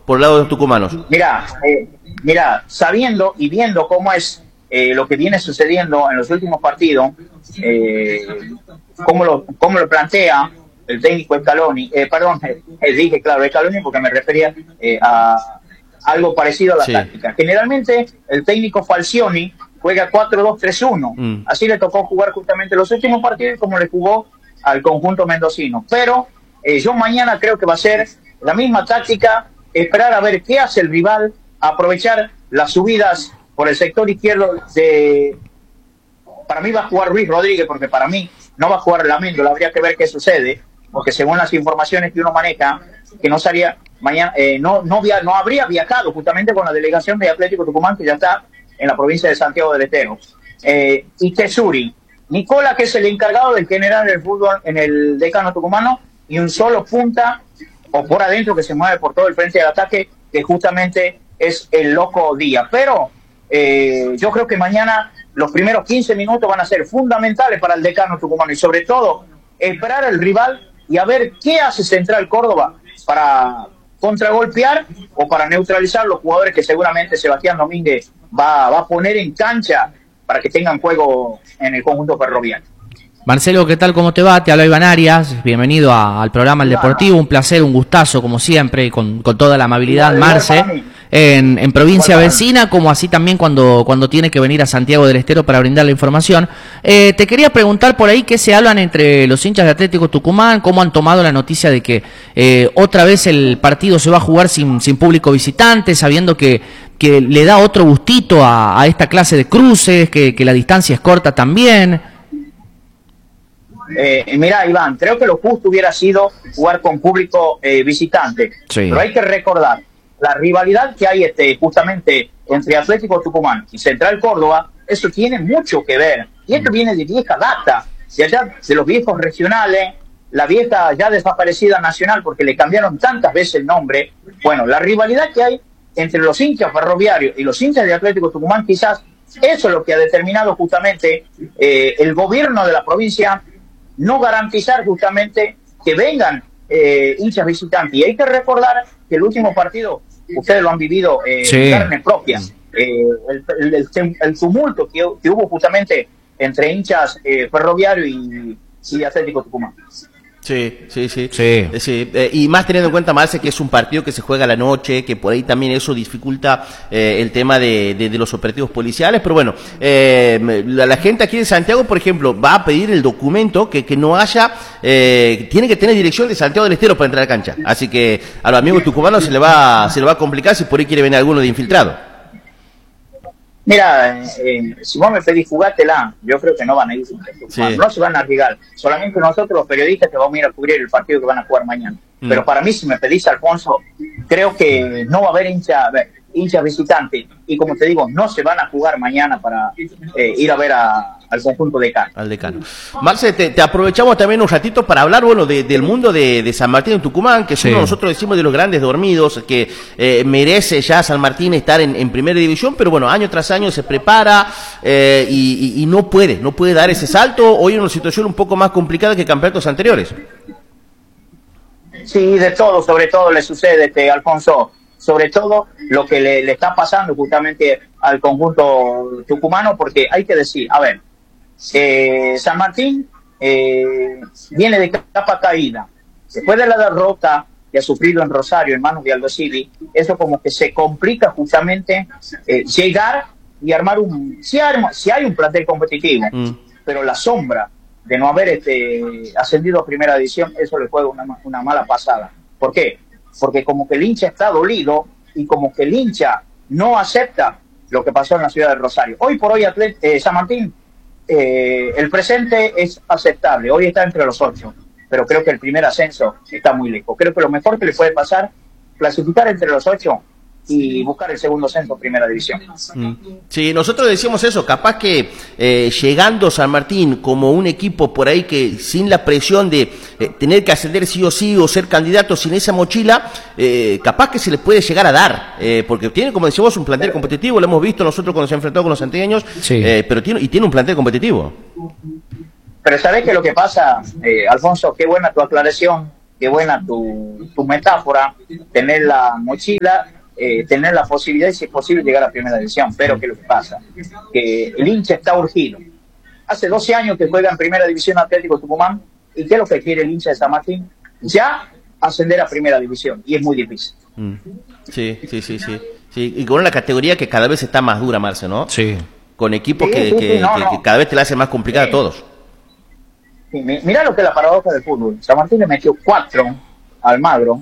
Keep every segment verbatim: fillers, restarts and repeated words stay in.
por el lado de los tucumanos. Mira, eh, mira, sabiendo y viendo cómo es eh, lo que viene sucediendo en los últimos partidos, eh, cómo lo, cómo lo plantea el técnico Scaloni, eh, perdón, eh, dije claro Scaloni porque me refería eh, a algo parecido a la sí. táctica. Generalmente el técnico Falcioni juega cuatro dos tres uno, mm. así le tocó jugar justamente los últimos partidos como le jugó al conjunto mendocino, pero eh, yo mañana creo que va a ser la misma táctica, esperar a ver qué hace el rival, aprovechar las subidas por el sector izquierdo de... Para mí va a jugar Luis Rodríguez, porque para mí no va a jugar Lamendo, habría que ver qué sucede, porque según las informaciones que uno maneja, que no salía mañana, eh, no, no, via, no habría viajado justamente con la delegación de Atlético Tucumán, que ya está en la provincia de Santiago del Estero. Eh, y Tesuri, Nicola, que es el encargado del general del fútbol en el decano tucumano, y un solo punta, o por adentro, que se mueve por todo el frente del ataque, que justamente es el Loco Díaz. Pero eh, yo creo que mañana los primeros quince minutos van a ser fundamentales para el decano tucumano, y sobre todo esperar al rival y a ver qué hace Central Córdoba para contragolpear o para neutralizar los jugadores que seguramente Sebastián Domínguez va, va a poner en cancha para que tengan juego en el conjunto ferroviario. Marcelo, ¿qué tal? ¿Cómo te va? Te habla Iván Arias, bienvenido a, al programa El Deportivo, un placer, un gustazo como siempre, con, con toda la amabilidad, Marce, en, en provincia vecina, como así también cuando, cuando tiene que venir a Santiago del Estero para brindar la información. Eh, te quería preguntar por ahí qué se hablan entre los hinchas de Atlético Tucumán, cómo han tomado la noticia de que eh, otra vez el partido se va a jugar sin, sin público visitante, sabiendo que, que le da otro gustito a, a esta clase de cruces, que, que la distancia es corta también. Eh, mira, Iván, creo que lo justo hubiera sido jugar con público eh, visitante, sí. Pero hay que recordar la rivalidad que hay este, justamente entre Atlético Tucumán y Central Córdoba. Eso tiene mucho que ver, y esto viene de vieja data, de allá de los viejos regionales, la vieja ya desaparecida nacional, porque le cambiaron tantas veces el nombre. Bueno, la rivalidad que hay entre los hinchas ferroviarios y los hinchas de Atlético Tucumán, quizás eso es lo que ha determinado justamente eh, el gobierno de la provincia no garantizar justamente que vengan eh, hinchas visitantes. Y hay que recordar que el último partido, ustedes lo han vivido eh, sí. en carne propia, eh, el, el, el, el tumulto que, que hubo justamente entre hinchas eh, ferroviarios y, y Atlético Tucumán. Sí, sí, sí. sí. sí. Eh, y más teniendo en cuenta, Marce, que es un partido que se juega a la noche, que por ahí también eso dificulta eh, el tema de, de, de los operativos policiales. Pero bueno, eh, la, la gente aquí en Santiago, por ejemplo, va a pedir el documento que, que no haya, eh, tiene que tener dirección de Santiago del Estero para entrar a la cancha. Así que a los amigos tucumanos se le va, se le va a complicar si por ahí quiere venir alguno de infiltrado. Mira, eh, si vos me pedís jugátela, yo creo que no van a ir, sí. no se van a arriesgar, solamente nosotros los periodistas que vamos a ir a cubrir el partido que van a jugar mañana. Mm. Pero para mí, si me pedís, Alfonso, creo que no va a haber hincha, a ver, hinchas visitantes, y como te digo, no se van a jugar mañana para eh, ir a ver a, al conjunto decano. Al decano. Marce, te, te aprovechamos también un ratito para hablar, bueno, de, del mundo de, de San Martín de Tucumán, que es sí. uno, nosotros decimos, de los grandes dormidos, que eh, merece ya San Martín estar en, en primera división, pero bueno, año tras año se prepara eh, y, y, y no puede, no puede dar ese salto. Hoy en una situación un poco más complicada que campeonatos anteriores. Sí, de todo, sobre todo le sucede, este, Alfonso, sobre todo lo que le, le está pasando justamente al conjunto tucumano, porque hay que decir, a ver, eh, San Martín eh, viene de capa caída. Después de la derrota que ha sufrido en Rosario en manos de Aldo Civi, eso como que se complica justamente eh, llegar y armar un... Si hay, si hay un plantel competitivo, mm. pero la sombra de no haber este, ascendido a primera división, eso le juega una, una mala pasada. ¿Por qué? Porque como que el hincha está dolido y como que el hincha no acepta lo que pasó en la ciudad de Rosario. Hoy por hoy Atlet eh, San Martín, eh, el presente es aceptable, hoy está entre los ocho, pero creo que el primer ascenso está muy lejos. Creo que lo mejor que le puede pasar, clasificar entre los ocho y buscar el segundo ascenso en primera división. Sí, nosotros decíamos eso, capaz que eh, llegando San Martín como un equipo por ahí que sin la presión de eh, tener que ascender sí o sí o ser candidato sin esa mochila, eh, capaz que se les puede llegar a dar, eh, porque tiene, como decíamos, un plantel competitivo, lo hemos visto nosotros cuando se ha enfrentado con los santiagueños, sí. eh, pero tiene, y tiene un plantel competitivo. Pero ¿sabés qué es lo que pasa, eh, Alfonso? Qué buena tu aclaración. qué buena tu, tu metáfora, tener la mochila, eh, tener la posibilidad y si es posible llegar a primera división. Pero ¿qué es lo que pasa? Que el hincha está urgido. Hace doce años que juega en primera división Atlético Tucumán, ¿y qué es lo que quiere el hincha de San Martín? Ya ascender a primera división, y es muy difícil. Mm. Sí, sí, sí, sí, sí. Y con una categoría que cada vez está más dura, Marce, ¿no? Sí. Con equipos sí, que, sí, que, sí, no, que, no. que cada vez te la hace más complicada sí. a todos. Sí, mirá lo que es la paradoja del fútbol. San Martín le metió cuatro a Almagro.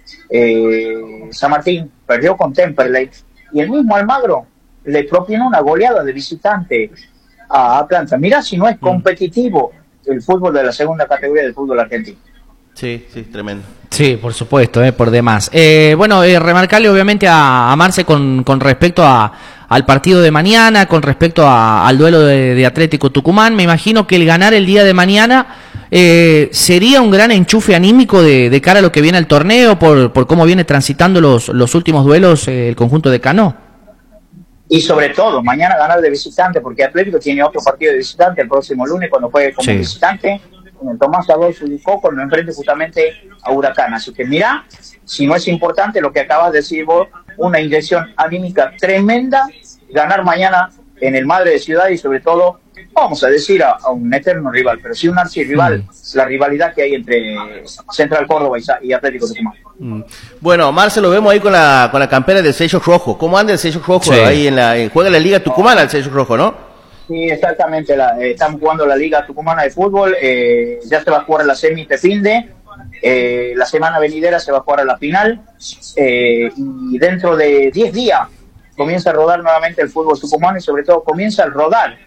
Eh, San Martín perdió con Temperley y el mismo Almagro le propinó una goleada de visitante a Atlanta. Mirá si no es competitivo el fútbol de la segunda categoría del fútbol argentino. Sí, sí, tremendo. Sí, por supuesto, eh, por demás. Eh, bueno, eh, remarcarle obviamente a, a Marce con, con respecto a, al partido de mañana, con respecto a, al duelo de, de Atlético Tucumán. Me imagino que el ganar el día de mañana eh, sería un gran enchufe anímico de, de cara a lo que viene al torneo, por, por cómo viene transitando los, los últimos duelos eh, el conjunto de Cano. Y sobre todo, mañana ganar de visitante, porque Atlético tiene otro partido de visitante el próximo lunes cuando juegue como sí. visitante. En el Tomás Adolfo Coco lo enfrente justamente a Huracán. Así que mira, si no es importante lo que acabas de decir vos, una inyección anímica tremenda, ganar mañana en el Madre de Ciudad y sobre todo, vamos a decir a, a un eterno rival, pero sí un archirrival, mm. la rivalidad que hay entre Central Córdoba y, y Atlético Tucumán. Mm. Bueno, Marce, lo vemos ahí con la con la campera del sello rojo. ¿Cómo anda el sello rojo? Sí. Ahí en la, en, juega la Liga Tucumana el sello rojo, ¿no? Sí, exactamente. La, eh, estamos jugando la Liga Tucumana de Fútbol. Eh, ya se va a jugar la semi este finde. Eh, la semana venidera se va a jugar a la final. Eh, y dentro de diez días comienza a rodar nuevamente el fútbol tucumano y sobre todo comienza a rodar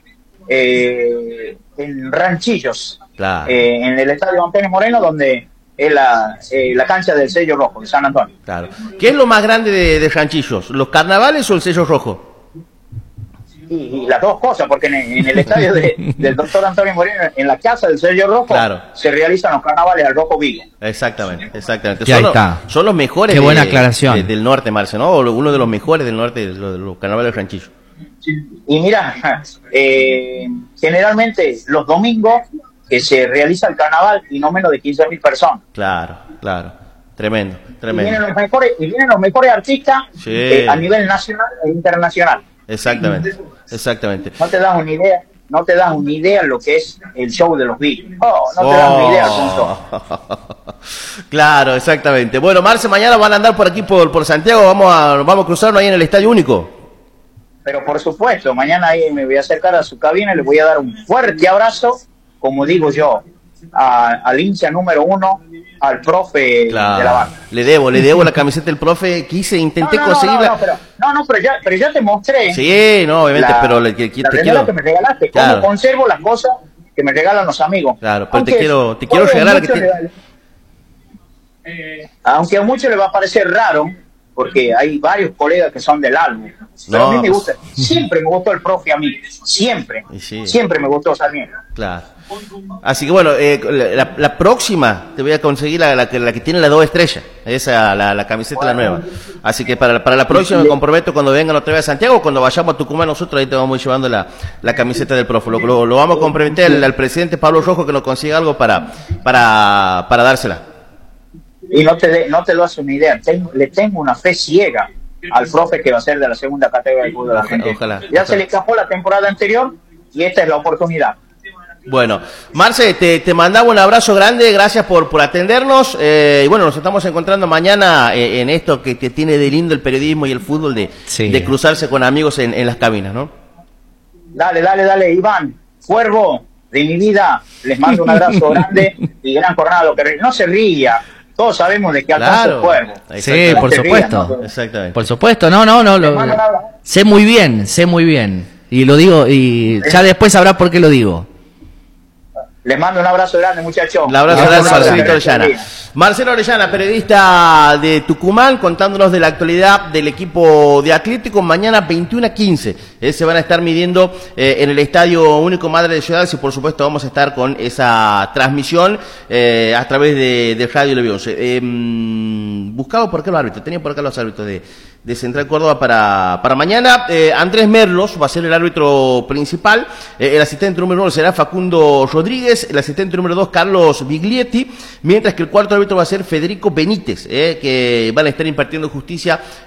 eh, en Ranchillos, claro. eh, en el estadio Antonio Moreno, donde es la, eh, la cancha del sello rojo de San Antonio. Claro. ¿Qué es lo más grande de, de Ranchillos? ¿Los carnavales o el sello rojo? Y, y las dos cosas, porque en, en el estadio de, del doctor Antonio Moreno, en la casa del sello rojo, claro. se realizan los carnavales al Rojo Vigo. Exactamente, exactamente. Son, los, son los mejores Qué buena de, aclaración. De, del norte, Marce, ¿no? O uno de los mejores del norte, de los, de los carnavales de Ranchillo. Y mira, eh, generalmente los domingos que se realiza el carnaval y no menos de quince mil personas. Claro, claro. Tremendo, tremendo. Y vienen los mejores, y vienen los mejores artistas sí. eh, a nivel nacional e internacional. Exactamente, exactamente. No te das una idea, no te das una idea lo que es el show de los Beatles. Oh, no te oh. das una idea, Alfonso. Claro, exactamente. Bueno, Marce, mañana van a andar por aquí por, por Santiago, vamos a vamos a cruzarnos ahí en el Estadio Único. Pero por supuesto, mañana ahí me voy a acercar a su cabina y le voy a dar un fuerte abrazo, como digo yo, a, al hincha número uno, al profe claro. de la banda. Le debo, le debo la camiseta del profe, quise, intenté no, no, conseguirla. No, no, pero, no, no, pero ya, pero ya te mostré. Sí, no, obviamente, la, pero le, que, que, la te quiero. que me regalaste, claro. Cómo conservo las cosas que me regalan los amigos. Claro, pero aunque, te quiero, te quiero regalar la que te... le, eh, aunque a muchos les va a parecer raro, porque hay varios colegas que son del álbum. Pero no, a mí me gusta, siempre me gustó el profe a mí, siempre, sí. siempre me gustó Sarmiento. Claro. Así que bueno, eh, la, la próxima te voy a conseguir la, la, la que tiene las dos estrellas, esa, la, la camiseta bueno. la nueva. Así que para, para la próxima me comprometo cuando vengan otra vez a Santiago, cuando vayamos a Tucumán nosotros ahí te vamos llevando la, la camiseta del profe. Lo, lo, lo vamos a comprometer al, al presidente Pablo Rojo que nos consiga algo para, para, para dársela. Y no te, de, no te lo hace una idea, tengo, le tengo una fe ciega al profe que va a ser de la segunda categoría del fútbol de la gente. Ojalá, ya ojalá. Se le escapó la temporada anterior y esta es la oportunidad. Bueno, Marce, te, te mandaba un abrazo grande, gracias por, por atendernos, eh, y bueno, nos estamos encontrando mañana eh, en esto que, que tiene de lindo el periodismo y el fútbol, de, sí. de cruzarse con amigos en, en las cabinas, ¿no? Dale, dale, dale, Iván, Cuervo de mi vida, les mando un abrazo grande y gran jornada, lo que no se ría. Todos sabemos de qué alcanza claro. el cuervo. Sí, por supuesto. Rían, ¿no? Exactamente. Por supuesto, no, no, no. Lo, sé muy bien, sé muy bien. Y lo digo, y ya después sabrás por qué lo digo. Les mando un abrazo grande, muchachos. Un abrazo grande, Marcelito Orellana. Marcelo Orellana, periodista de Tucumán, contándonos de la actualidad del equipo de Atlético. Mañana veintiuno a quince eh, se van a estar midiendo eh, en el Estadio Único Madre de Ciudades y por supuesto vamos a estar con esa transmisión eh, a través de, de Radio Levionce. Eh, buscado por qué los árbitros, tenía por acá los árbitros de, de Central Córdoba para, para mañana. Eh, Andrés Merlos va a ser el árbitro principal, eh, el asistente número uno será Facundo Rodríguez. Benítez, el asistente número dos, Carlos Biglietti, mientras que el cuarto árbitro va a ser Federico Benítez, eh, que van a estar impartiendo justicia